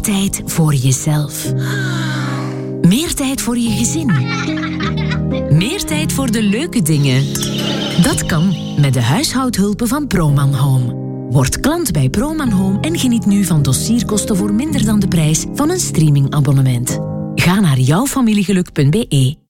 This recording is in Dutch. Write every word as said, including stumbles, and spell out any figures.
tijd voor jezelf. Meer tijd voor je gezin. Meer tijd voor de leuke dingen. Dat kan met de huishoudhulpen van Proman Home. Word klant bij Proman Home en geniet nu van dossierkosten voor minder dan de prijs van een streamingabonnement. Ga naar jouwfamiliegeluk punt be